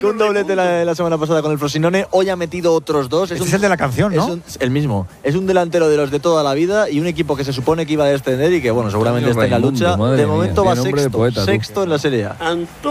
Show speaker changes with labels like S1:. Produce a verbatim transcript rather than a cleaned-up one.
S1: Un doblete la, la semana pasada con el Frosinone, hoy ha metido otros dos.
S2: Este
S1: es, un,
S2: es el de la canción, ¿no?
S1: Es un, el mismo. Es un delantero de los de toda la vida y un equipo que se supone que iba a descender y que, bueno, seguramente está en la lucha. De momento va sexto, sexto en la Serie A.